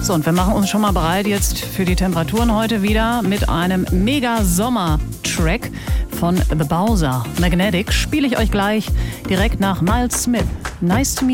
So, und wir machen uns schon mal bereit jetzt für die Temperaturen heute wieder mit einem Mega-Sommer-Track von The Bowser. Magnetic spiele ich euch gleich direkt nach Miles Smith. Nice to meet you.